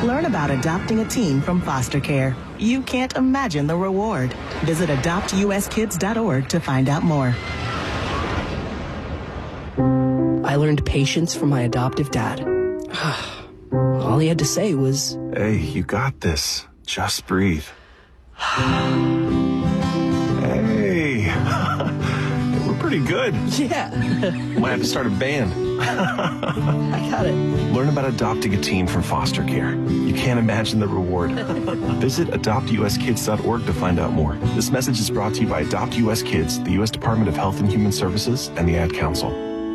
Learn about adopting a teen from foster care. You can't imagine the reward. Visit adoptuskids.org to find out more. I learned patience from my adoptive dad. All he had to say was, "Hey, you got this. Just breathe." Hey, we're pretty good. yeah, Might have to start a band. I got it. Learn about adopting a teen from foster care. You can't imagine the reward. Visit adoptuskids.org to find out more. This message is brought to you by Adopt US Kids, the U.S. Department of Health and Human Services, and the Ad Council.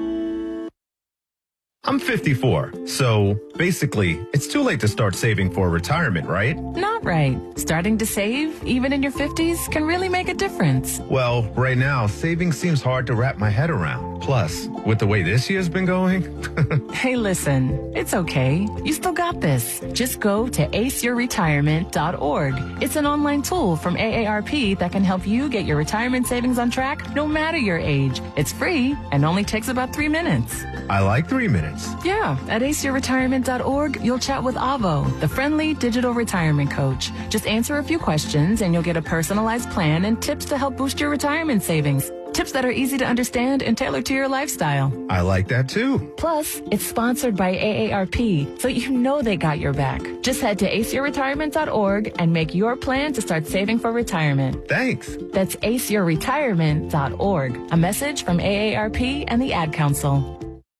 I'm 54, so basically, it's too late to start saving for retirement, right? Not right. Starting to save, even in your 50s, can really make a difference. Well, right now, saving seems hard to wrap my head around. Plus, with the way this year's been going... Hey, listen, it's okay. You still got this. Just go to aceyourretirement.org. It's an online tool from AARP that can help you get your retirement savings on track no matter your age. It's free and only takes about 3 minutes. I like 3 minutes. Yeah, at aceyourretirement.org, you'll chat with Avo, the friendly digital retirement coach. Just answer a few questions and you'll get a personalized plan and tips to help boost your retirement savings. Tips that are easy to understand and tailored to your lifestyle. I like that too. Plus, it's sponsored by AARP, so you know they got your back. Just head to aceyourretirement.org and make your plan to start saving for retirement. Thanks. That's aceyourretirement.org. A message from AARP and the Ad Council.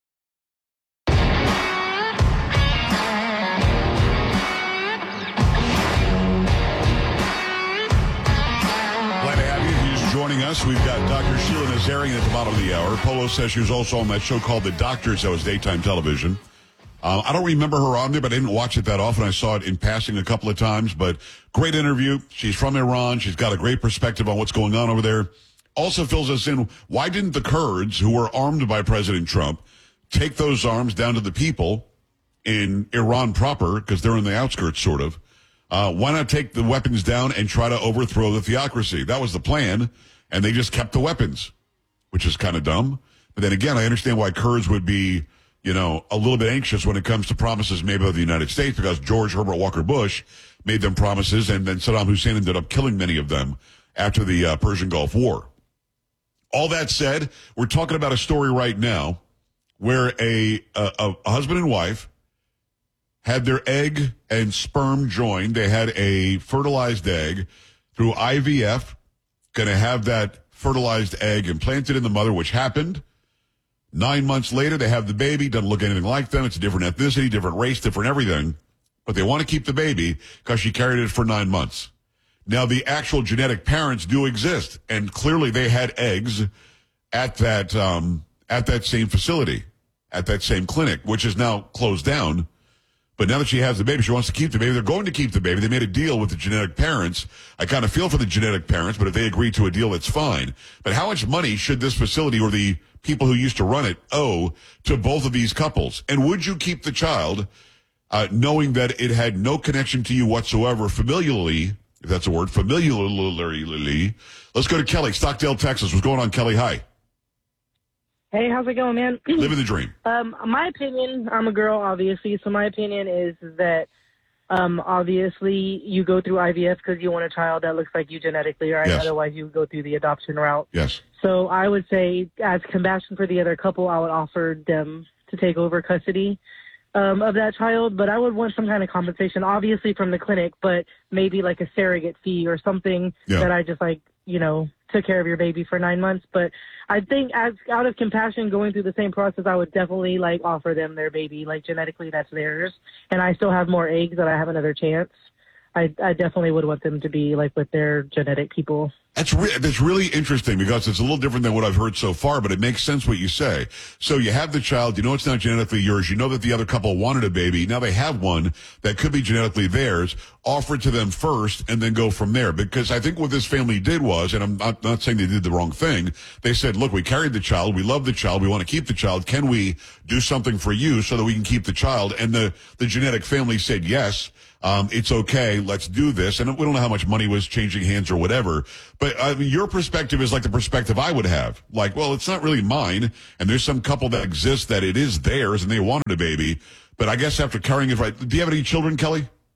Joining us, we've got Dr. Sheila Nazarian at the bottom of the hour. Polo says she was also on that show called The Doctors that was daytime television. I don't remember her on there, but I didn't watch it that often. I saw it in passing a couple of times, but great interview. She's from Iran. She's got a great perspective on what's going on over there. Also fills us in, why didn't the Kurds, who were armed by President Trump, take those arms down to the people in Iran proper, because they're in the outskirts, sort of. Why not take the weapons down and try to overthrow the theocracy? That was the plan, and they just kept the weapons, which is kind of dumb. But then again, I understand why Kurds would be, a little bit anxious when it comes to promises made by the United States, because George Herbert Walker Bush made them promises, and then Saddam Hussein ended up killing many of them after the Persian Gulf War. All that said, we're talking about a story right now where a husband and wife had their egg and sperm joined. They had a fertilized egg through IVF, going to have that fertilized egg implanted in the mother, which happened. 9 months later, they have the baby. Doesn't look anything like them. It's a different ethnicity, different race, different everything. But they want to keep the baby because she carried it for 9 months. Now, the actual genetic parents do exist, and clearly they had eggs at that same facility, at that same clinic, which is now closed down. But now that she has the baby, she wants to keep the baby. They're going to keep the baby. They made a deal with the genetic parents. I kind of feel for the genetic parents, but if they agree to a deal, that's fine. But how much money should this facility or the people who used to run it owe to both of these couples? And would you keep the child knowing that it had no connection to you whatsoever, familially, if that's a word, familiarly? Let's go to Kelly, Stockdale, Texas. What's going on, Kelly? Hi. Hey, how's it going, man? Living the dream. My opinion, I'm a girl, obviously, so my opinion is that obviously you go through IVF because you want a child that looks like you genetically, right? Yes. Otherwise, you would go through the adoption route. Yes. So I would say, as compassion for the other couple, I would offer them to take over custody of that child, but I would want some kind of compensation, obviously from the clinic, but maybe like a surrogate fee or something that I just took care of your baby for 9 months. But I think as out of compassion going through the same process, I would definitely offer them their baby, genetically that's theirs. And I still have more eggs that I have another chance. I definitely would want them to be with their genetic people. That's really interesting because it's a little different than what I've heard so far, but it makes sense what you say. So you have the child, you know it's not genetically yours, you know that the other couple wanted a baby, now they have one that could be genetically theirs, offer it to them first and then go from there. Because I think what this family did was, and I'm not saying they did the wrong thing, they said, look, we carried the child, we love the child, we want to keep the child, can we do something for you so that we can keep the child? And the genetic family said yes. It's okay, let's do this. And we don't know how much money was changing hands or whatever. But your perspective is like the perspective I would have. Well, it's not really mine. And there's some couple that exists that it is theirs and they wanted a baby. But I guess after carrying it, right? Do you have any children, Kelly?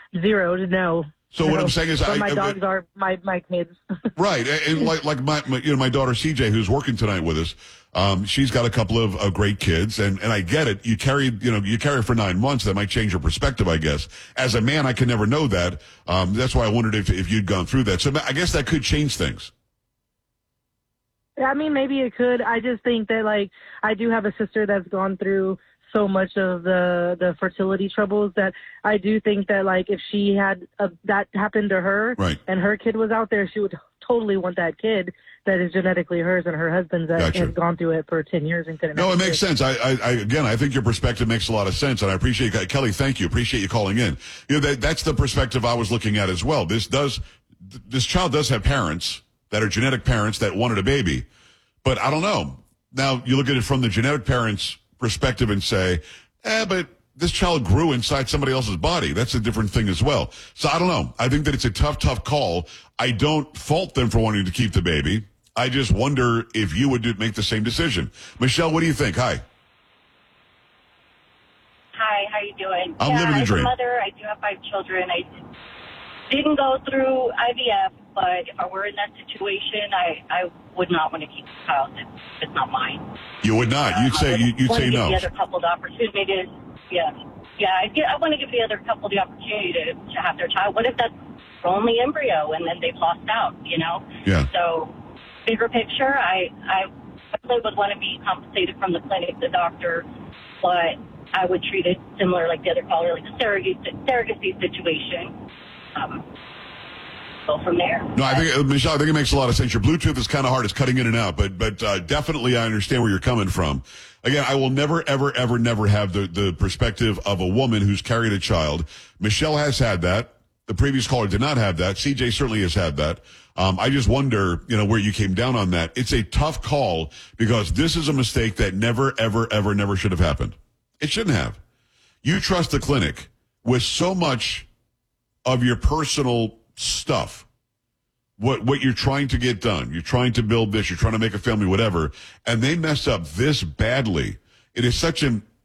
zero to no. So what I'm saying is, but my dogs are my kids. Right, and like my daughter CJ, who's working tonight with us, she's got a couple of great kids, and I get it. You carry for 9 months. That might change your perspective, I guess. As a man, I can never know that. That's why I wondered if you'd gone through that. So I guess that could change things. I mean, maybe it could. I just think that, like, I do have a sister that's gone through so much of the fertility troubles that I do think that, like, if she had that happen to her, right, and her kid was out there, she would totally want that kid that is genetically hers, and her husband's that has gone through it for 10 years and couldn't. No, it makes sense. I think your perspective makes a lot of sense, and I appreciate Kelly. Thank you. Appreciate you calling in. That's the perspective I was looking at as well. This child does have parents that are genetic parents that wanted a baby, but I don't know. Now you look at it from the genetic parents' perspective and say, but this child grew inside somebody else's body. That's a different thing as well. So I don't know. I think that it's a tough call. I don't fault them for wanting to keep the baby. I just wonder if you would make the same decision. Michelle, what do you think? Hi. Hi, how you doing? I'm living the dream. As a mother, I do have 5 children. I didn't go through IVF, but if I were in that situation, I would not want to keep the child. It's not mine. You would not. You'd say no. I want to give the other couple the opportunity I want to give the other couple the opportunity to have their child. What if that's only embryo and then they've lost out? Yeah. So, bigger picture, I definitely would want to be compensated from the clinic, the doctor, but I would treat it similar like the other caller, like a surrogacy situation. Go from there. No, I think, Michelle, I think it makes a lot of sense. Your Bluetooth is kind of hard. It's cutting in and out, but definitely I understand where you're coming from. Again, I will never, ever, ever, never have the perspective of a woman who's carried a child. Michelle has had that. The previous caller did not have that. CJ certainly has had that. I just wonder, where you came down on that. It's a tough call because this is a mistake that never, ever, ever, never should have happened. It shouldn't have. You trust the clinic with so much of your personal stuff, what you're trying to get done. You're trying to build this. You're trying to make a family, whatever, and they mess up this badly. It is such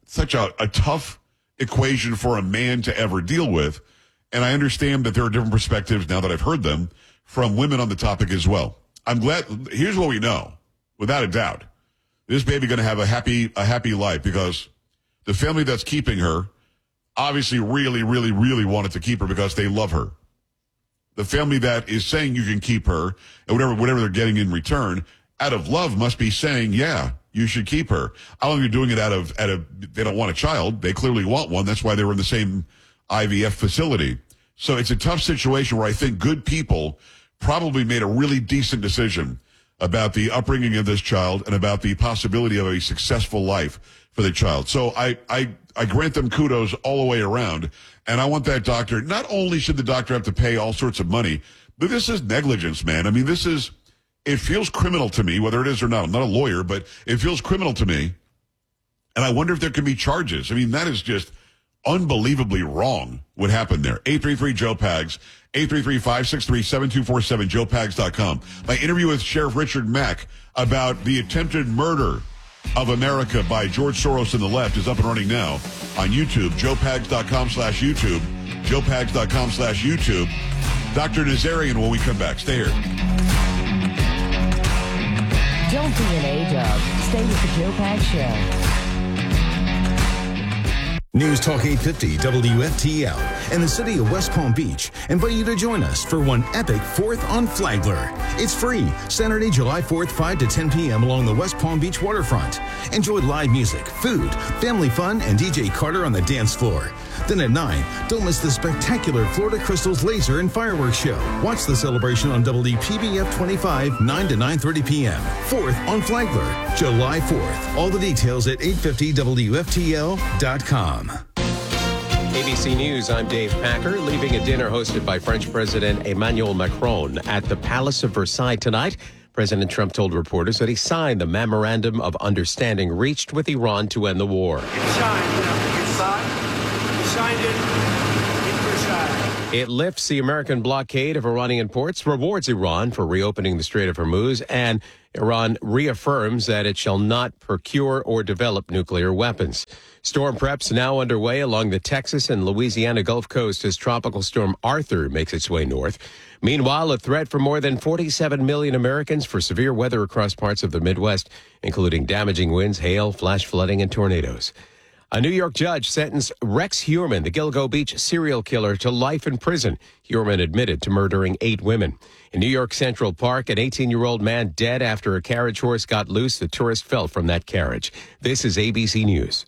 a tough equation for a man to ever deal with. And I understand that there are different perspectives now that I've heard them from women on the topic as well. I'm glad. Here's what we know, without a doubt: this baby going to have a happy life because the family that's keeping her obviously really, really, really wanted to keep her because they love her. The family that is saying you can keep her and whatever they're getting in return out of love must be saying, yeah, you should keep her. I don't think they're doing it out of they don't want a child. They clearly want one. That's why they were in the same IVF facility. So it's a tough situation where I think good people probably made a really decent decision about the upbringing of this child and about the possibility of a successful life for the child. So I grant them kudos all the way around. And I want that doctor, not only should the doctor have to pay all sorts of money, but this is negligence, man. I mean, it feels criminal to me, whether it is or not. I'm not a lawyer, but it feels criminal to me. And I wonder if there can be charges. I mean, that is just unbelievably wrong what happened there. 833-JOE-PAGS, 833-563-7247, joepags.com. My interview with Sheriff Richard Mack about the attempted murder of America by George Soros and the left is up and running now on YouTube, joepags.com/YouTube, joepags.com/YouTube. Dr. Nazarian when we come back. Stay here. Don't be an A-dub. Stay with the Joe Pags Show. News Talk 850 WFTL and the city of West Palm Beach invite you to join us for one epic 4th on Flagler. It's free, Saturday, July 4th, 5 to 10 p.m. along the West Palm Beach waterfront. Enjoy live music, food, family fun, and DJ Carter on the dance floor. Then at 9, don't miss the spectacular Florida Crystals Laser and Fireworks Show. Watch the celebration on WPBF 25, 9 to 9:30 p.m. 4th on Flagler, July 4th. All the details at 850WFTL.com. ABC News, I'm Dave Packer, leaving a dinner hosted by French President Emmanuel Macron at the Palace of Versailles tonight. President Trump told reporters that he signed the Memorandum of Understanding reached with Iran to end the war. It lifts the American blockade of Iranian ports, rewards Iran for reopening the Strait of Hormuz, and Iran reaffirms that it shall not procure or develop nuclear weapons. Storm preps now underway along the Texas and Louisiana Gulf Coast as Tropical Storm Arthur makes its way north. Meanwhile, a threat for more than 47 million Americans for severe weather across parts of the Midwest, including damaging winds, hail, flash flooding, and tornadoes. A New York judge sentenced Rex Heuermann, the Gilgo Beach serial killer, to life in prison. Heuermann admitted to murdering 8 women. In New York Central Park, an 18-year-old man dead after a carriage horse got loose. The tourist fell from that carriage. This is ABC News.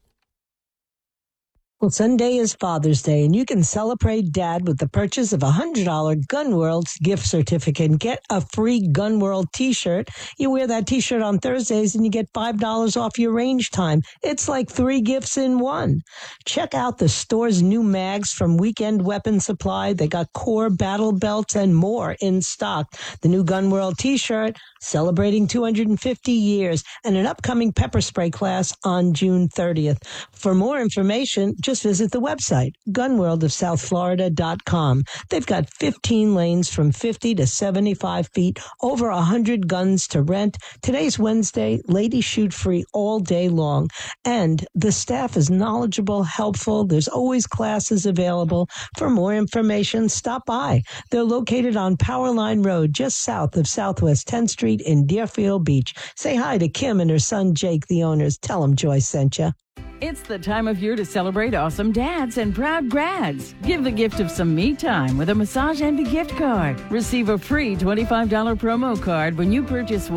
Well, Sunday is Father's Day, and you can celebrate Dad with the purchase of a $100 Gun World gift certificate and get a free Gun World t-shirt. You wear that t-shirt on Thursdays, and you get $5 off your range time. It's like 3 gifts in one. Check out the store's new mags from Weekend Weapon Supply. They got core battle belts and more in stock. The new Gun World t-shirt, celebrating 250 years, and an upcoming pepper spray class on June 30th. For more information, just visit the website, gunworldofsouthflorida.com. They've got 15 lanes from 50 to 75 feet, over 100 guns to rent. Today's Wednesday, ladies shoot free all day long. And the staff is knowledgeable, helpful. There's always classes available. For more information, stop by. They're located on Powerline Road, just south of Southwest 10th Street in Deerfield Beach. Say hi to Kim and her son Jake, the owners. Tell them Joyce sent you. It's the time of year to celebrate awesome dads and proud grads. Give the gift of some me time with a Massage Envy gift card. Receive a free $25 promo card when you purchase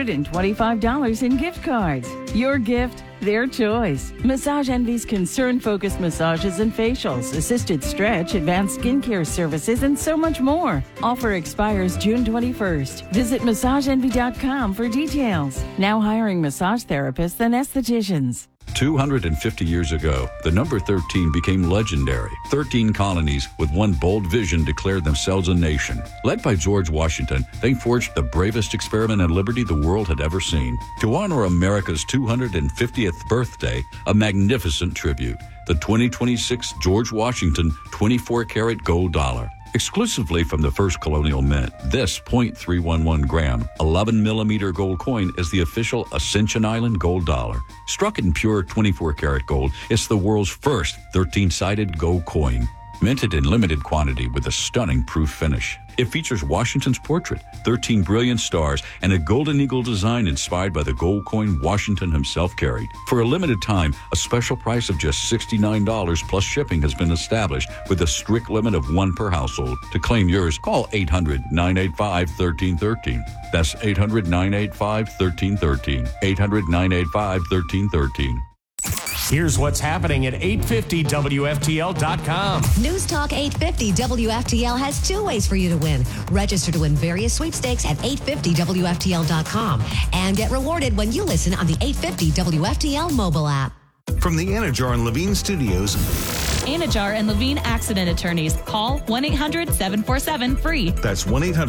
$125 in gift cards. Your gift, their choice. Massage Envy's concern-focused massages and facials, assisted stretch, advanced skincare services, and so much more. Offer expires June 21st. Visit MassageEnvy.com for details. Now hiring massage therapists and estheticians. 250 years ago, the number 13 became legendary. 13 colonies with one bold vision declared themselves a nation. Led by George Washington, they forged the bravest experiment in liberty the world had ever seen. To honor America's 250th birthday, a magnificent tribute, the 2026 George Washington 24-karat gold dollar. Exclusively from the first colonial mint, this .311 gram, 11 millimeter gold coin is the official Ascension Island gold dollar. Struck in pure 24 karat gold, it's the world's first 13-sided gold coin. Minted in limited quantity with a stunning proof finish. It features Washington's portrait, 13 brilliant stars, and a golden eagle design inspired by the gold coin Washington himself carried. For a limited time, a special price of just $69 plus shipping has been established with a strict limit of 1 per household. To claim yours, call 800-985-1313. That's 800-985-1313. 800-985-1313. Here's what's happening at 850WFTL.com. News Talk 850 WFTL has 2 ways for you to win. Register to win various sweepstakes at 850WFTL.com and get rewarded when you listen on the 850 WFTL mobile app. From the Anajar and Levine Studios. Anajar and Levine Accident Attorneys. Call 1-800-747-FREE. That's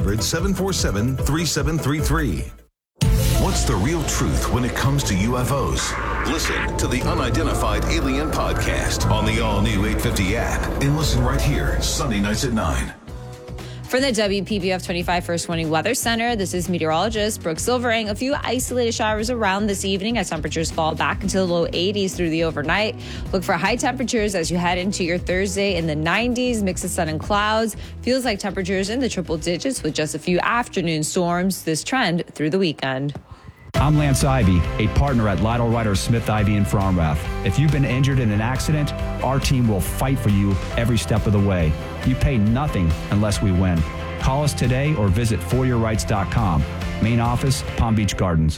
1-800-747-3733. What's the real truth when it comes to UFOs? Listen to the Unidentified Alien Podcast on the all-new 850 app and listen right here, Sunday nights at 9. For the WPBF 25 First Warning Weather Center, this is meteorologist Brooke Silvering. A few isolated showers around this evening as temperatures fall back into the low 80s through the overnight. Look for high temperatures as you head into your Thursday in the 90s. Mix of sun and clouds. Feels like temperatures in the triple digits with just a few afternoon storms. This trend through the weekend. I'm Lance Ivy, a partner at Lytle Ryder Smith Ivy in Fromrath. If you've been injured in an accident, our team will fight for you every step of the way. You pay nothing unless we win. Call us today or visit foryourrights.com. Main office, Palm Beach Gardens.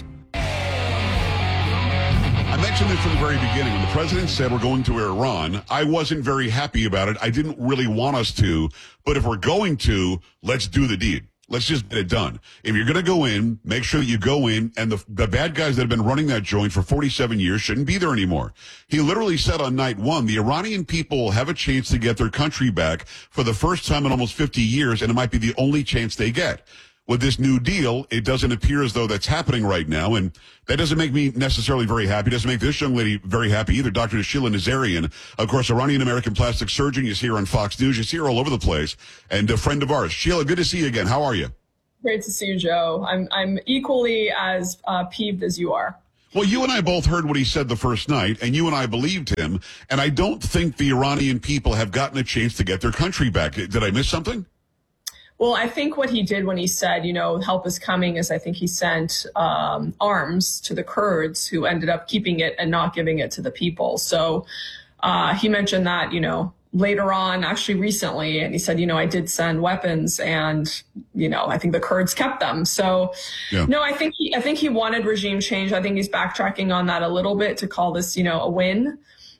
I mentioned it from the very beginning. When the president said we're going to Iran, I wasn't very happy about it. I didn't really want us to, but if we're going to, let's do the deed. Let's just get it done. If you're going to go in, make sure that you go in, and the bad guys that have been running that joint for 47 years shouldn't be there anymore. He literally said on night one, the Iranian people have a chance to get their country back for the first time in almost 50 years, and it might be the only chance they get. With this new deal, it doesn't appear as though that's happening right now, and that doesn't make me necessarily very happy. It doesn't make this young lady very happy either. Dr. Sheila Nazarian, of course, Iranian-American plastic surgeon. You see her on Fox News. You see her all over the place, and a friend of ours. Sheila, good to see you again. How are you? Great to see you, Joe. I'm equally as peeved as you are. Well, you and I both heard what he said the first night, and you and I believed him. And I don't think the Iranian people have gotten a chance to get their country back. Did I miss something? Well, I think what he did when he said, help is coming is I think he sent arms to the Kurds who ended up keeping it and not giving it to the people. So he mentioned that, later on, actually recently, and he said, I did send weapons and, I think the Kurds kept them. So, no, I think he wanted regime change. I think he's backtracking on that a little bit to call this, a win.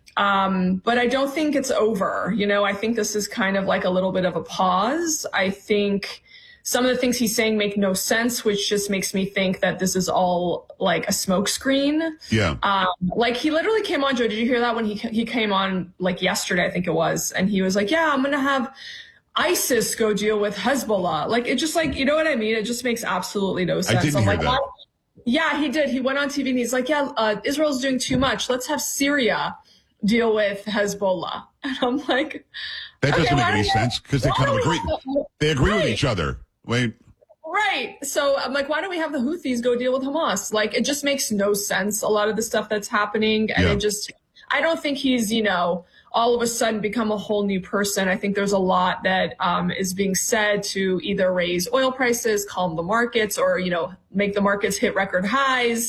But I don't think it's over. I think this is kind of like a little bit of a pause. I think some of the things he's saying make no sense, which just makes me think that this is all like a smokescreen. Yeah. Like he literally came on, Joe, did you hear that when he came on like yesterday, I think it was, and he was like, yeah, I'm going to have ISIS go deal with Hezbollah. Like it just like, you know what I mean? It just makes absolutely no sense. I didn't hear that. Yeah, he did. He went on TV and he's like, yeah, Israel's doing too much. Let's have Syria deal with Hezbollah. And I'm like, that doesn't make any sense because they kind of agree. They agree with each other. Wait. Right. So I'm like, why don't we have the Houthis go deal with Hamas? Like, it just makes no sense. A lot of the stuff that's happening. And I don't think he's, all of a sudden become a whole new person. I think there's a lot that is being said to either raise oil prices, calm the markets, or, make the markets hit record highs.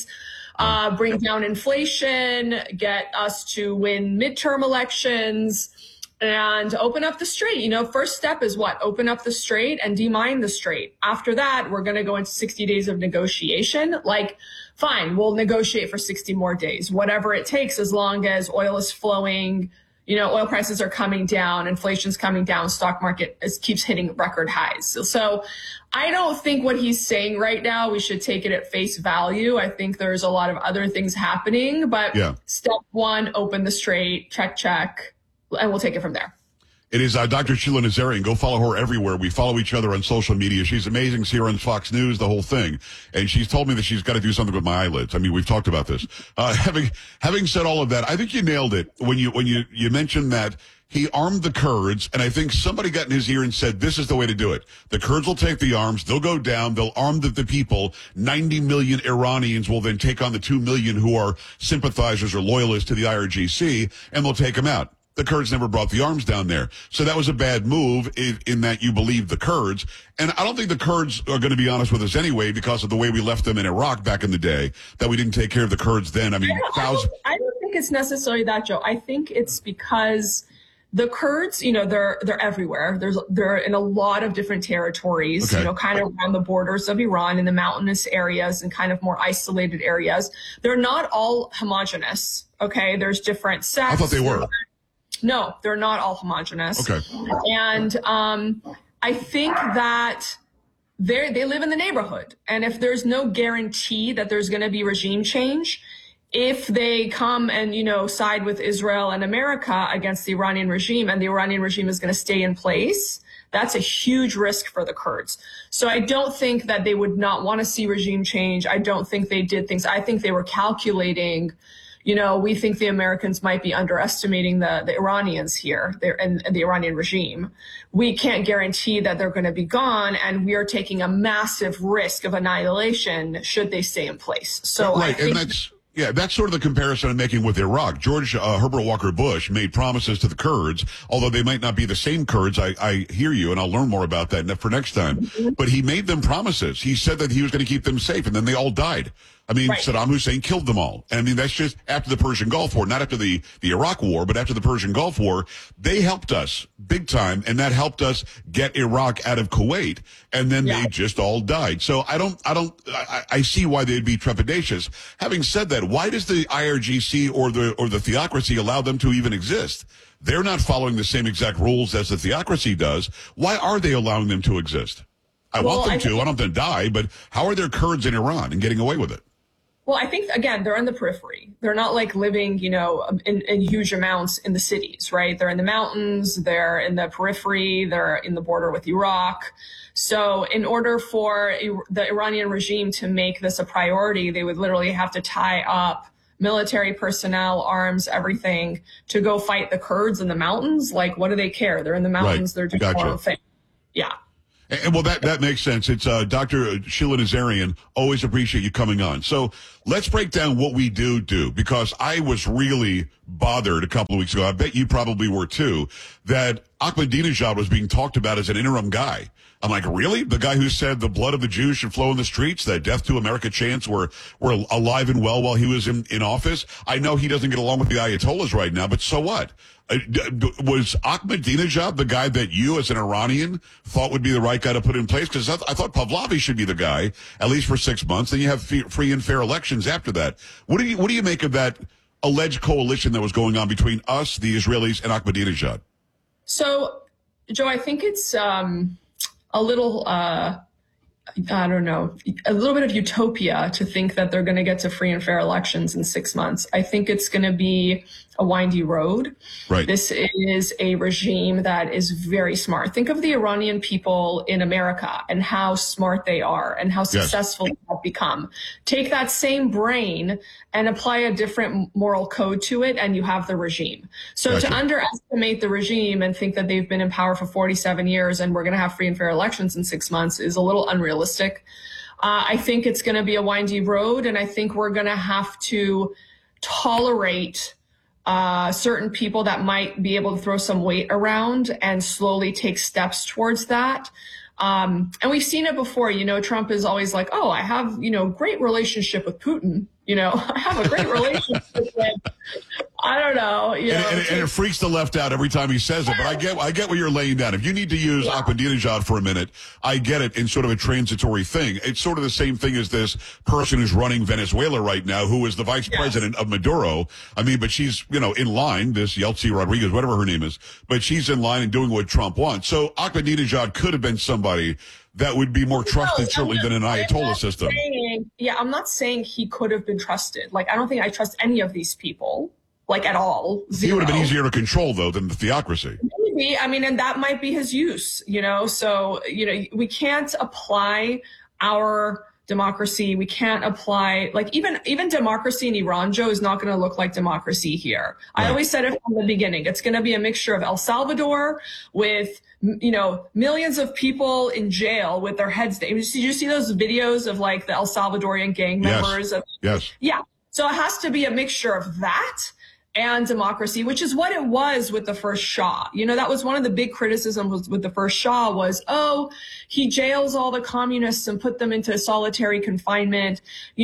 Bring down inflation, get us to win midterm elections, and open up the strait. First step is what? Open up the strait and demine the strait. After that, we're going to go into 60 days of negotiation. Like, fine, we'll negotiate for 60 more days, whatever it takes, as long as oil is flowing, oil prices are coming down, inflation's coming down, stock market keeps hitting record highs. So I don't think what he's saying right now, we should take it at face value. I think there's a lot of other things happening, but step one, open the strait, check, and we'll take it from there. It is Dr. Sheila Nazarian. Go follow her everywhere. We follow each other on social media. She's amazing. See her on Fox News, the whole thing. And she's told me that she's got to do something with my eyelids. I mean, we've talked about this. Having said all of that, I think you nailed it when you mentioned that he armed the Kurds, and I think somebody got in his ear and said, this is the way to do it. The Kurds will take the arms, they'll go down, they'll arm the people. 90 million Iranians will then take on the 2 million who are sympathizers or loyalists to the IRGC, and they'll take them out. The Kurds never brought the arms down there. So that was a bad move in that you believe the Kurds. And I don't think the Kurds are going to be honest with us anyway because of the way we left them in Iraq back in the day, that we didn't take care of the Kurds then. I mean, I don't think it's necessarily that, Joe. I think it's because the Kurds, they're everywhere. They're in a lot of different territories, kind of around the borders of Iran in the mountainous areas and kind of more isolated areas. They're not all homogenous. Okay. There's different sects. I thought they were. No, they're not all homogenous. Okay. And I think that they live in the neighborhood. And if there's no guarantee that there's going to be regime change, if they come and, side with Israel and America against the Iranian regime, and the Iranian regime is going to stay in place, that's a huge risk for the Kurds. So I don't think that they would not want to see regime change. I don't think they did things. I think they were calculating, we think the Americans might be underestimating the Iranians here and the Iranian regime. We can't guarantee that they're going to be gone, and we are taking a massive risk of annihilation should they stay in place. So right, I think that's sort of the comparison I'm making with Iraq. George Herbert Walker Bush made promises to the Kurds, although they might not be the same Kurds. I hear you, and I'll learn more about that for next time. But he made them promises. He said that he was going to keep them safe, and then they all died. I mean, Saddam Hussein killed them all. And I mean, that's just after the Persian Gulf War, not after the Iraq War, but after the Persian Gulf War. They helped us big time, and that helped us get Iraq out of Kuwait. And then they just all died. So I see why they'd be trepidatious. Having said that, why does the IRGC or the theocracy allow them to even exist? They're not following the same exact rules as the theocracy does. Why are they allowing them to exist? I want them to. I don't want them to die, but how are there Kurds in Iran and getting away with it? Well, I think, again, they're in the periphery. They're not like living, in huge amounts in the cities, right? They're in the mountains. They're in the periphery. They're in the border with Iraq. So in order for the Iranian regime to make this a priority, they would literally have to tie up military personnel, arms, everything to go fight the Kurds in the mountains. Like, what do they care? They're in the mountains. They're doing their own thing. Yeah. And, well, that makes sense. It's Dr. Sheila Nazarian. Always appreciate you coming on. So let's break down what we do, because I was really bothered a couple of weeks ago. I bet you probably were too, that Ahmadinejad was being talked about as an interim guy. I'm like, really? The guy who said the blood of the Jews should flow in the streets, that death to America chants were alive and well while he was in office? I know he doesn't get along with the Ayatollahs right now, but so what? Was Ahmadinejad the guy that you, as an Iranian, thought would be the right guy to put in place? Because I thought Pahlavi should be the guy, at least for 6 months. Then you have free and fair elections after that. What do you make of that alleged coalition that was going on between us, the Israelis, and Ahmadinejad? So, Joe, I think it's a little, I don't know, a little bit of utopia to think that they're going to get to free and fair elections in 6 months. I think it's going to be a windy road. Right. This is a regime that is very smart. Think of the Iranian people in America and how smart they are and how successful they have become. Take that same brain and apply a different moral code to it, and you have the regime. So to underestimate the regime and think that they've been in power for 47 years and we're going to have free and fair elections in 6 months is a little unrealistic. I think it's going to be a windy road, and I think we're going to have to tolerate certain people that might be able to throw some weight around and slowly take steps towards that. And we've seen it before. Trump is always like, oh, I have, great relationship with Putin. I have a great relationship with, I don't know. And it freaks the left out every time he says it. But I get what you're laying down. If you need to use Ahmadinejad for a minute, I get it in sort of a transitory thing. It's sort of the same thing as this person who's running Venezuela right now, who is the vice president of Maduro. I mean, but she's, in line, this Yeltsin Rodriguez, whatever her name is, but she's in line and doing what Trump wants. So Ahmadinejad could have been somebody that would be more trusted, certainly, than an Ayatollah system. I'm not saying he could have been trusted. Like, I don't think I trust any of these people, at all. Zero. He would have been easier to control, though, than the theocracy. Maybe. And that might be his use, So, we can't apply our democracy. We can't apply, even democracy in Iran, Joe, is not going to look like democracy here. Right. I always said it from the beginning. It's going to be a mixture of El Salvador with millions of people in jail with their heads down. Did you see those videos of the El Salvadorian gang members? Yes. Yeah. So it has to be a mixture of that and democracy, which is what it was with the first Shah. That was one of the big criticisms with the first Shah was, oh, he jails all the communists and put them into solitary confinement.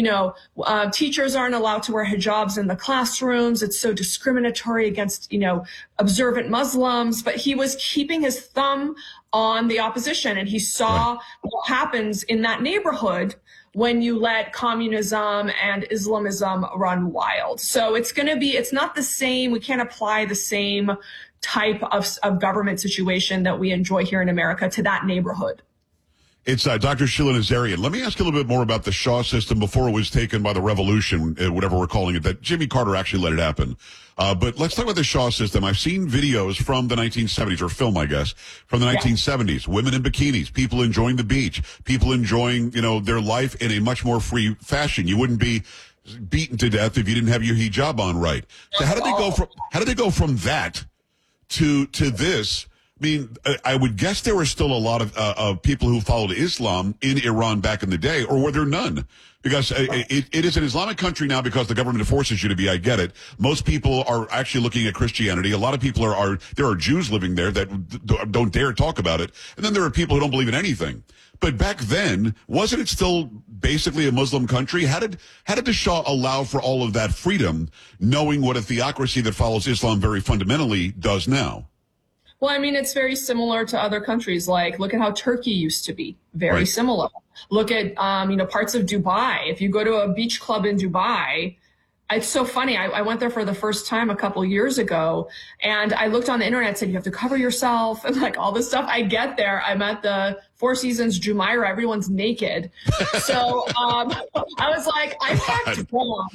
Teachers aren't allowed to wear hijabs in the classrooms. It's so discriminatory against, observant Muslims. But he was keeping his thumb on the opposition, and he saw what happens in that neighborhood when you let communism and Islamism run wild. So it's not the same. We can't apply the same type of government situation that we enjoy here in America to that neighborhood. It's Dr. Sheila Nazarian. Let me ask you a little bit more about the Shah system before it was taken by the revolution, whatever we're calling it, that Jimmy Carter actually let it happen. But let's talk about the Shah system. I've seen videos from the 1970s, or film, I guess, from the 1970s. Women in bikinis, people enjoying the beach, people enjoying, their life in a much more free fashion. You wouldn't be beaten to death if you didn't have your hijab on right. So how did they go from that to this? I mean, I would guess there were still a lot of people who followed Islam in Iran back in the day, or were there none? Because it is an Islamic country now because the government forces you to be. I get it. Most people are actually looking at Christianity. A lot of people there are Jews living there that don't dare talk about it. And then there are people who don't believe in anything. But back then, wasn't it still basically a Muslim country? How did the Shah allow for all of that freedom, knowing what a theocracy that follows Islam very fundamentally does now? Well, it's very similar to other countries. Look at how Turkey used to be. Very similar. Look at, parts of Dubai. If you go to a beach club in Dubai, it's so funny. I went there for the first time a couple years ago, and I looked on the internet, said you have to cover yourself and all this stuff. I get there. I'm at the Four Seasons Jumeirah. Everyone's naked. So I was like, I packed wrong.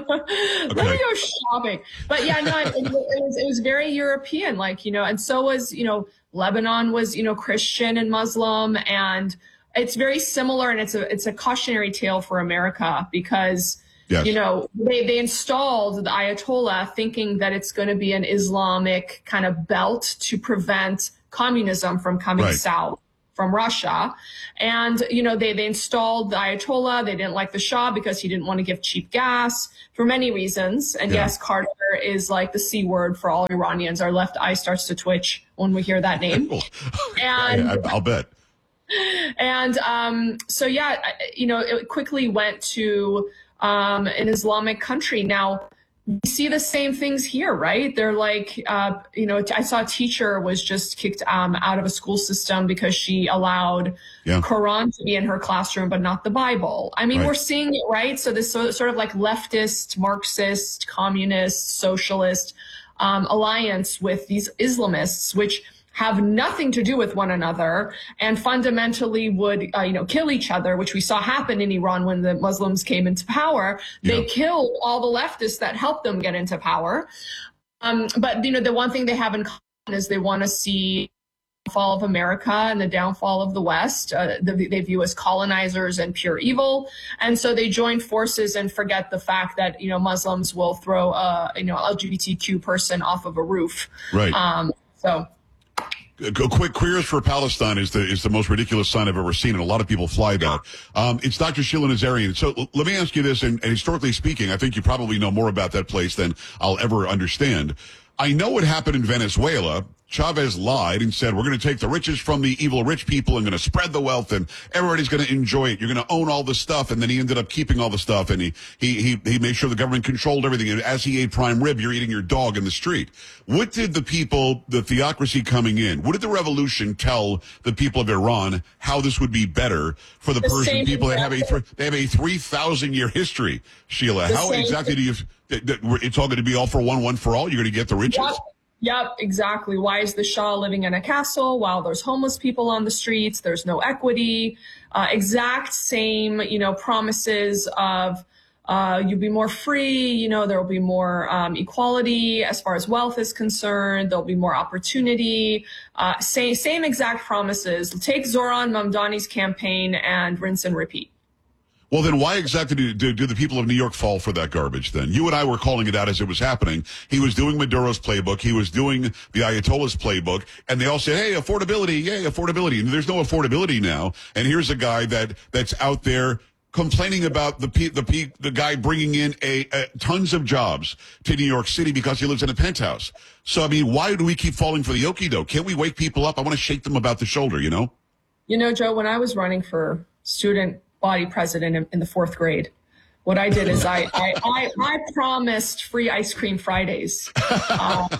Let me go shopping. But yeah, no, it was very European, and so was, Lebanon was, Christian and Muslim, and it's very similar, and it's a cautionary tale for America because they installed the Ayatollah thinking that it's going to be an Islamic kind of belt to prevent communism from coming south. from Russia. And, they installed the Ayatollah. They didn't like the Shah because he didn't want to give cheap gas for many reasons. And yes, Carter is like the C word for all Iranians. Our left eye starts to twitch when we hear that name. And I'll bet. And it quickly went to an Islamic country. Now, we see the same things here, right? They're like, I saw a teacher was just kicked out of a school system because she allowed Quran to be in her classroom, but not the Bible. I mean, We're seeing it, right? So this sort of like leftist, Marxist, communist, socialist alliance with these Islamists, which have nothing to do with one another and fundamentally would, kill each other, which we saw happen in Iran when the Muslims came into power. They killed all the leftists that helped them get into power. But the one thing they have in common is they want to see the fall of America and the downfall of the West. They view as colonizers and pure evil. And so they join forces and forget the fact that, Muslims will throw LGBTQ person off of a roof. Right. Quick, Queers for Palestine is the most ridiculous sign I've ever seen, and a lot of people fly that. It's Dr. Sheila Nazarian. So let me ask you this, and historically speaking, I think you probably know more about that place than I'll ever understand. I know what happened in Venezuela. Chavez lied and said, we're going to take the riches from the evil rich people and going to spread the wealth and everybody's going to enjoy it. You're going to own all the stuff. And then he ended up keeping all the stuff and he made sure the government controlled everything. And as he ate prime rib, you're eating your dog in the street. What did the people, the theocracy coming in, what did the revolution tell the people of Iran how this would be better for the Persian people that have a 3,000-year history? Sheila, how exactly do you, it's all going to be all for one for all? You're going to get the riches? Yep, exactly. Why is the Shah living in a castle while there's homeless people on the streets? There's no equity. Exact same, promises of you'll be more free. There will be more equality as far as wealth is concerned. There'll be more opportunity. Same exact promises. Take Zoran Mamdani's campaign and rinse and repeat. Well, then why exactly do the people of New York fall for that garbage then? You and I were calling it out as it was happening. He was doing Maduro's playbook. He was doing the Ayatollah's playbook. And they all said, hey, affordability, yay, affordability. And there's no affordability now. And here's a guy that's out there complaining about the guy bringing in tons of jobs to New York City because he lives in a penthouse. So, I mean, why do we keep falling for the okie-doke? Can't we wake people up? I want to shake them about the shoulder, Joe, when I was running for student body president in the 4th grade, what I did is I promised free ice cream Fridays. I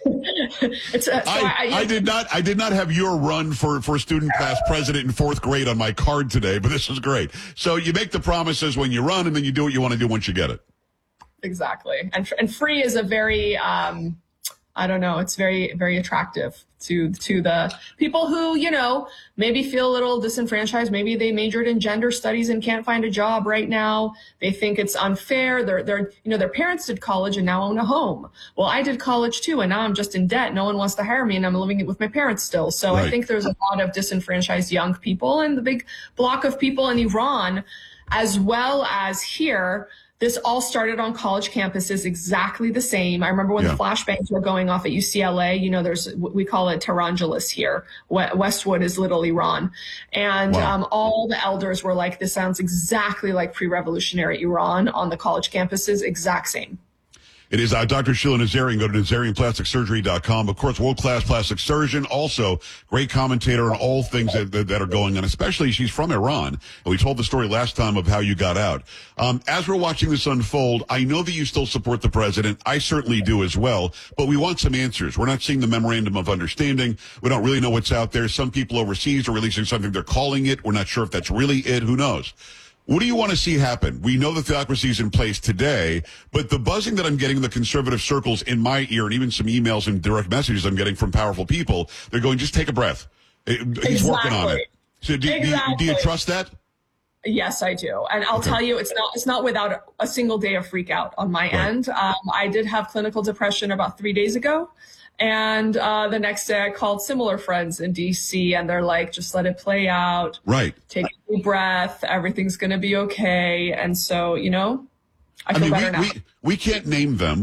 did not have your run for student class president in 4th grade on my card today, but this is great. So you make the promises when you run, and then you do what you want to do once you get it. Exactly, and free is a very it's very, very attractive to the people who, maybe feel a little disenfranchised. Maybe they majored in gender studies and can't find a job right now. They think it's unfair. Their parents did college and now own a home. Well, I did college too, and now I'm just in debt. No one wants to hire me, and I'm living with my parents still. So right. I think there's a lot of disenfranchised young people, and the big block of people in Iran, as well as here. This all started on college campuses exactly the same. I remember when the flashbangs were going off at UCLA, we call it Tehrangelis here. Westwood is Little Iran. And all the elders were like, this sounds exactly like pre-revolutionary Iran on the college campuses, exact same. It is Dr. Sheila Nazarian. Go to NazarianPlasticSurgery.com. Of course, world-class plastic surgeon. Also, great commentator on all things that are going on, especially she's from Iran. And we told the story last time of how you got out. As we're watching this unfold, I know that you still support the president. I certainly do as well. But we want some answers. We're not seeing the memorandum of understanding. We don't really know what's out there. Some people overseas are releasing something. They're calling it. We're not sure if that's really it. Who knows? What do you want to see happen? We know the theocracy is in place today, but the buzzing that I'm getting in the conservative circles in my ear, and even some emails and direct messages I'm getting from powerful people, they're going, just take a breath. He's working on it. So do you trust that? Yes, I do. And I'll tell you, it's not without a single day of freak out on my end. I did have clinical depression about 3 days ago. And the next day I called similar friends in DC, and they're like, just let it play out. Right. Take a deep breath. Everything's going to be okay. And so, I feel better now. We can't name them,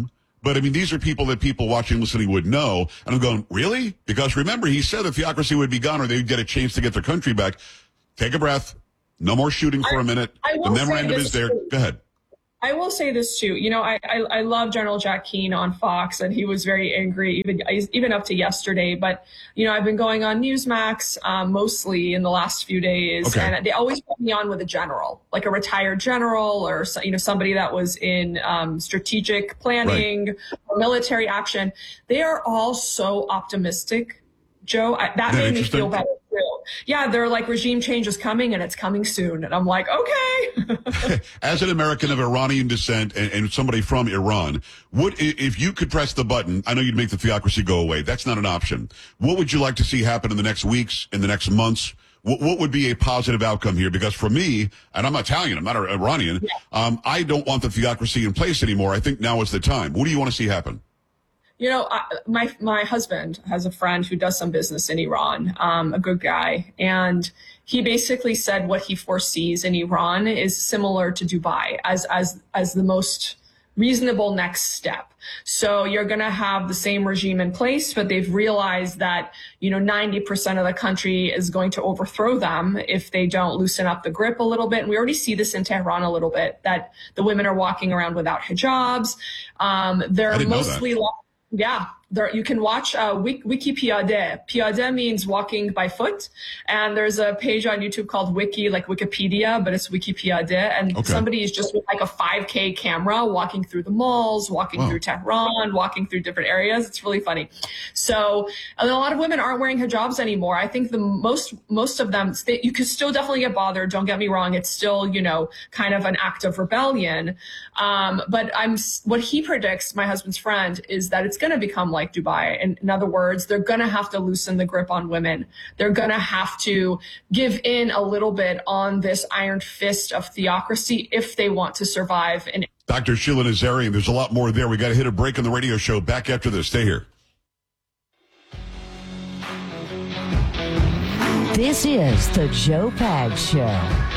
But I mean, these are people that people watching, listening would know. And I'm going, really? Because remember, he said the theocracy would be gone or they'd get a chance to get their country back. Take a breath. No more shooting for a minute. The memorandum is there. Go ahead. I will say this too. You know, I love General Jack Keane on Fox, and he was very angry even up to yesterday. But you know, I've been going on Newsmax mostly in the last few days, and they always put me on with a general, like a retired general, or somebody that was in strategic planning or military action. They are all so optimistic, Joe. That made me feel better. Yeah, they're like, regime change is coming and it's coming soon. And I'm like, okay. As an American of Iranian descent and somebody from Iran, if you could press the button, I know you'd make the theocracy go away. That's not an option. What would you like to see happen in the next weeks, in the next months? What would be a positive outcome here? Because for me, and I'm Italian, I'm not Iranian, I don't want the theocracy in place anymore. I think now is the time. What do you want to see happen? You know, my husband has a friend who does some business in Iran, a good guy. And he basically said what he foresees in Iran is similar to Dubai as the most reasonable next step. So you're going to have the same regime in place, but they've realized that, 90% of the country is going to overthrow them if they don't loosen up the grip a little bit. And we already see this in Tehran a little bit, that the women are walking around without hijabs. They're mostly... Yeah, you can watch Wiki Piade. Piade means walking by foot. And there's a page on YouTube called Wiki, like Wikipedia, but it's Wiki Piade. And somebody is just with like a 5K camera walking through the malls, walking through Tehran, walking through different areas. It's really funny. So, and a lot of women aren't wearing hijabs anymore. I think the most of them, you could still definitely get bothered. Don't get me wrong. It's still, kind of an act of rebellion. But what he predicts, my husband's friend, is that it's going to become like Dubai. And in other words, they're going to have to loosen the grip on women. They're going to have to give in a little bit on this iron fist of theocracy if they want to survive. And Dr. Sheila Nazarian, there's a lot more there. We got to hit a break on the radio show. Back after this. Stay here. This is the Joe Pags Show.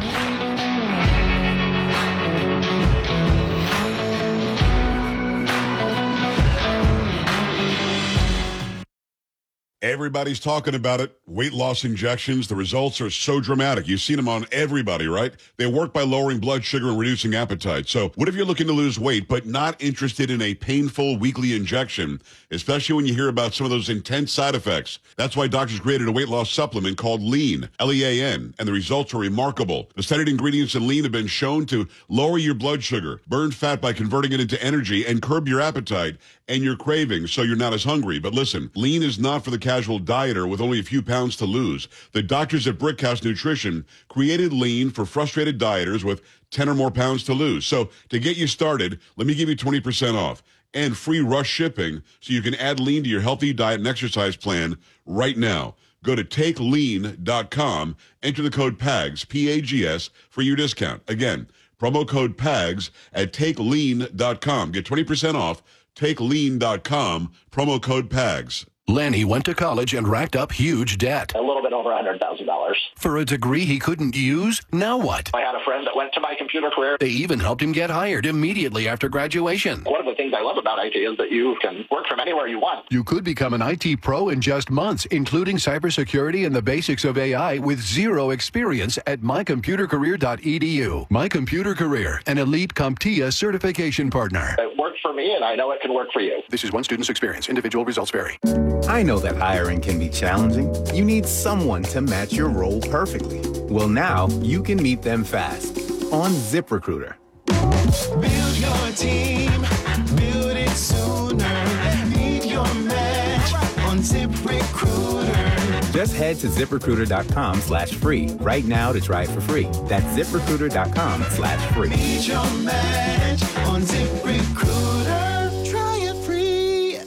Everybody's talking about it. Weight loss injections. The results are so dramatic. You've seen them on everybody, right? They work by lowering blood sugar and reducing appetite. So what if you're looking to lose weight, but not interested in a painful weekly injection, especially when you hear about some of those intense side effects? That's why doctors created a weight loss supplement called Lean, L-E-A-N, and the results are remarkable. The studied ingredients in Lean have been shown to lower your blood sugar, burn fat by converting it into energy, and curb your appetite and your cravings so you're not as hungry. But listen, Lean is not for the casual dieter with only a few pounds to lose. The doctors at Brickhouse Nutrition created Lean for frustrated dieters with 10 or more pounds to lose. So to get you started, let me give you 20% off and free rush shipping so you can add Lean to your healthy diet and exercise plan right now. Go to takelean.com, enter the code PAGS, P-A-G-S, for your discount. Again, promo code PAGS at takelean.com. Get 20% off. TakeLean.com, promo code PAGS. Lanny went to college and racked up huge debt. A little bit over $100,000. For a degree he couldn't use? Now what? I had a friend that went to my computer career. They even helped him get hired immediately after graduation. One of the things I love about IT is that you can work from anywhere you want. You could become an IT pro in just months, including cybersecurity and the basics of AI with zero experience at mycomputercareer.edu. My Computer Career, an elite CompTIA certification partner. It worked for me, and I know it can work for you. This is one student's experience. Individual results vary. I know that hiring can be challenging. You need someone to match your role perfectly. Well, now you can meet them fast on ZipRecruiter. Build your team, build it sooner. Meet your match on ZipRecruiter. Just head to ZipRecruiter.com/free right now to try it for free. That's ZipRecruiter.com/free. Meet your match on ZipRecruiter. Try it free.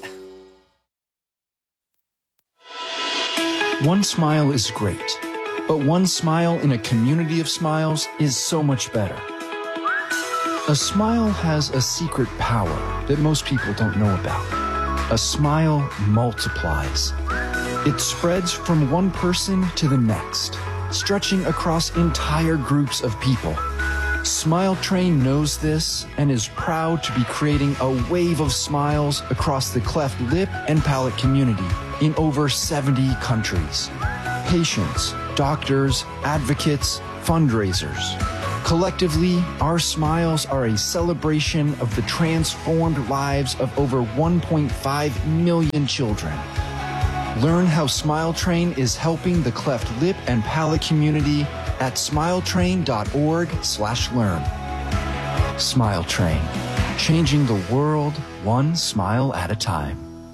One smile is great, but one smile in a community of smiles is so much better. A smile has a secret power that most people don't know about. A smile multiplies. It spreads from one person to the next, stretching across entire groups of people. Smile Train knows this and is proud to be creating a wave of smiles across the cleft lip and palate community in over 70 countries. Patients, doctors, advocates, fundraisers. Collectively, our smiles are a celebration of the transformed lives of over 1.5 million children. Learn how Smile Train is helping the cleft lip and palate community at smiletrain.org/learn. Smile Train, changing the world one smile at a time.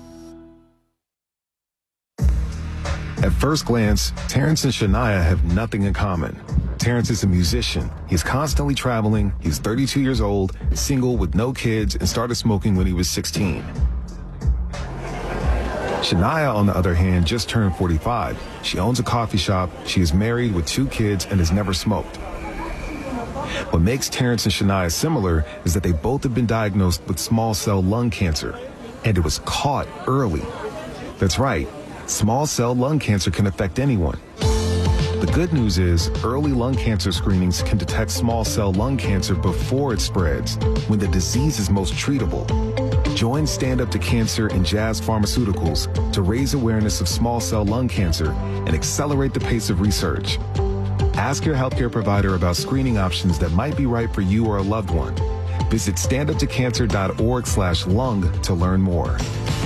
At first glance, Terrence and Shania have nothing in common. Terrence is a musician. He's constantly traveling. He's 32 years old, single with no kids, and started smoking when he was 16. Shania, on the other hand, just turned 45. She owns a coffee shop. She is married with 2 kids and has never smoked. What makes Terrence and Shania similar is that they both have been diagnosed with small cell lung cancer, and it was caught early. That's right. Small cell lung cancer can affect anyone. The good news is early lung cancer screenings can detect small cell lung cancer before it spreads, when the disease is most treatable. Join Stand Up to Cancer and Jazz Pharmaceuticals to raise awareness of small cell lung cancer and accelerate the pace of research. Ask your healthcare provider about screening options that might be right for you or a loved one. Visit standuptocancer.org/lung to learn more.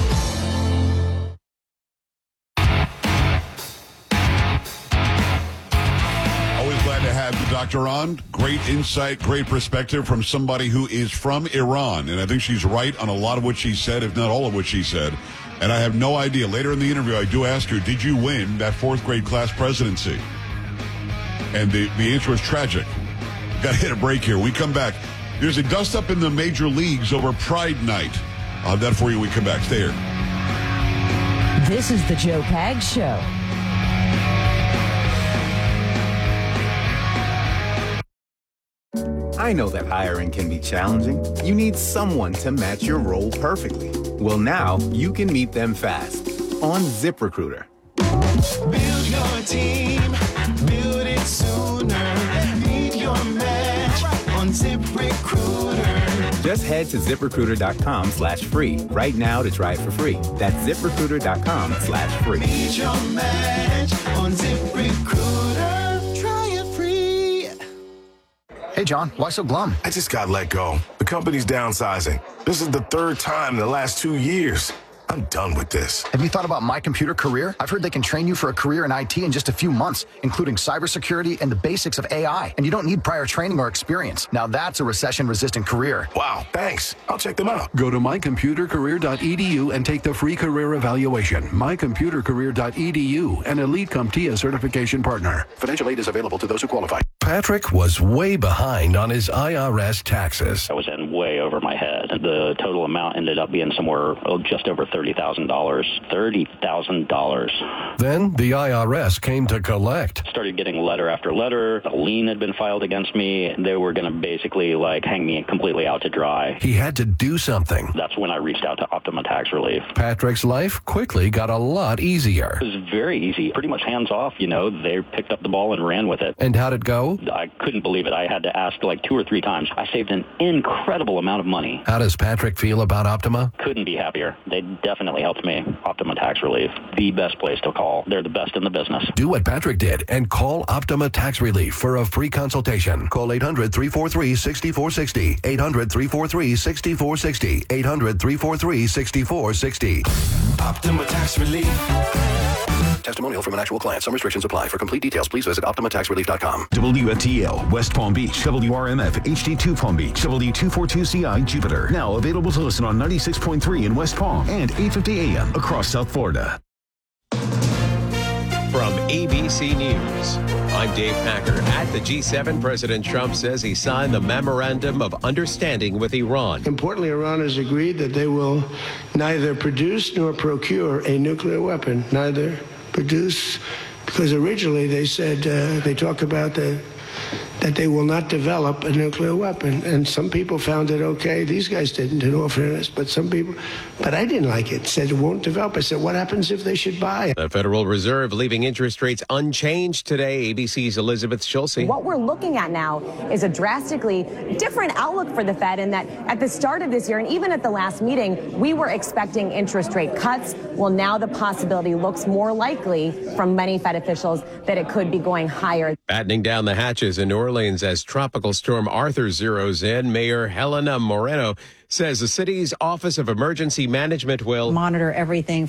Doctor on. Great insight, great perspective from somebody who is from Iran. And I think she's right on a lot of what she said, if not all of what she said. And I have no idea. Later in the interview, I do ask her, did you win that 4th grade class presidency? And the answer was tragic. Got to hit a break here. We come back. There's a dust-up in the major leagues over Pride Night. I'll have that for you when we come back. Stay here. This is the Joe Pags Show. I know that hiring can be challenging. You need someone to match your role perfectly. Well, now you can meet them fast on ZipRecruiter. Build your team, build it sooner. Meet your match on ZipRecruiter. Just head to ZipRecruiter.com/free right now to try it for free. That's ZipRecruiter.com/free. Meet your match on ZipRecruiter. Try it free. Hey, John, why so glum? I just got let go. The company's downsizing. This is the 3rd time in the last 2 years. I'm done with this. Have you thought about My Computer Career? I've heard they can train you for a career in IT in just a few months, including cybersecurity and the basics of AI. And you don't need prior training or experience. Now that's a recession-resistant career. Wow, thanks. I'll check them out. Go to mycomputercareer.edu and take the free career evaluation. mycomputercareer.edu, an elite CompTIA certification partner. Financial aid is available to those who qualify. Patrick was way behind on his IRS taxes. I was in way over my head. The total amount ended up being somewhere just over $30,000. $30,000. Then the IRS came to collect. Started getting letter after letter. A lien had been filed against me. They were going to basically hang me completely out to dry. He had to do something. That's when I reached out to Optima Tax Relief. Patrick's life quickly got a lot easier. It was very easy. Pretty much hands off, They picked up the ball and ran with it. And how'd it go? I couldn't believe it. I had to ask 2 or 3 times. I saved an incredible amount of money. How does Patrick feel about Optima? Couldn't be happier. They definitely helped me. Optima Tax Relief, the best place to call. They're the best in the business. Do what Patrick did and call Optima Tax Relief for a free consultation. Call 800-343-6460. 800-343-6460. 800-343-6460. Optima Tax Relief. Testimonial from an actual client. Some restrictions apply. For complete details, please visit OptimaTaxRelief.com. WFTL, West Palm Beach. WRMF, HD2 Palm Beach. W242CI, Jupiter. Now available to listen on 96.3 in West Palm and 850 AM across South Florida. From ABC News, I'm Dave Packer. At the G7, President Trump says he signed the Memorandum of Understanding with Iran. Importantly, Iran has agreed that they will neither produce nor procure a nuclear weapon. Neither produce, because originally they said, they talk about the that they will not develop a nuclear weapon. And some people found it okay. These guys didn't, in all fairness, but I didn't like it. Said it won't develop. I said, what happens if they should buy? The Federal Reserve leaving interest rates unchanged today. ABC's Elizabeth Schulze. What we're looking at now is a drastically different outlook for the Fed, in that at the start of this year and even at the last meeting, we were expecting interest rate cuts. Well, now the possibility looks more likely from many Fed officials that it could be going higher. Battening down the hatches in New Orleans as Tropical Storm Arthur zeroes in, Mayor Helena Moreno says the city's Office of Emergency Management will monitor everything